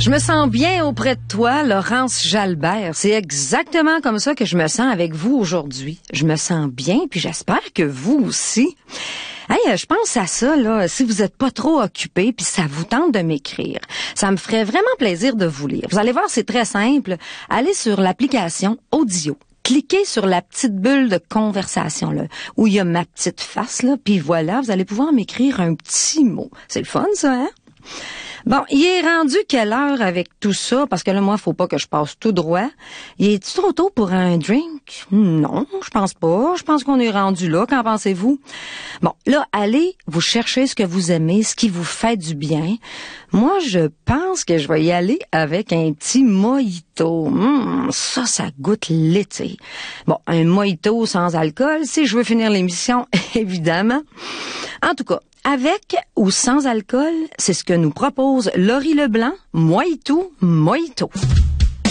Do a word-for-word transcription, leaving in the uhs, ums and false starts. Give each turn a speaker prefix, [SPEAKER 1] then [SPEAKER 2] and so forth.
[SPEAKER 1] Je me sens bien auprès de toi, Laurence Jalbert. C'est exactement comme ça que je me sens avec vous aujourd'hui. Je me sens bien, puis j'espère que vous aussi. Hey, je pense à ça, là, si vous êtes pas trop occupé puis ça vous tente de m'écrire, ça me ferait vraiment plaisir de vous lire. Vous allez voir, c'est très simple. Allez sur l'application Audio. Cliquez sur la petite bulle de conversation, là, où il y a ma petite face, là, puis voilà, vous allez pouvoir m'écrire un petit mot. C'est le fun, ça, hein? Bon, il est rendu quelle heure avec tout ça? Parce que là, moi, faut pas que je passe tout droit. Il est-tu trop tôt pour un drink? Non, je pense pas. Je pense qu'on est rendu là. Qu'en pensez-vous? Bon, là, allez vous chercher ce que vous aimez, ce qui vous fait du bien. Moi, je pense que je vais y aller avec un petit mojito. Mmh, ça, ça goûte l'été. Bon, un mojito sans alcool, si je veux finir l'émission, évidemment. En tout cas, avec ou sans alcool, c'est ce que nous propose Laurie Leblanc, Mojito, Mojito.